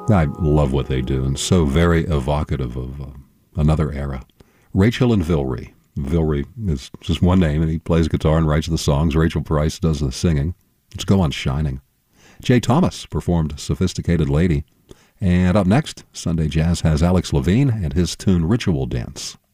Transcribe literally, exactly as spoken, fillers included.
I love what they do, and so very evocative of uh, another era. Rachel and Vilry. Vilry is just one name, and he plays guitar and writes the songs. Rachel Price does the singing. Let's go on Shining. Jay Thomas performed Sophisticated Lady. And up next, Sunday Jazz has Alex Levine and his tune Ritual Dance.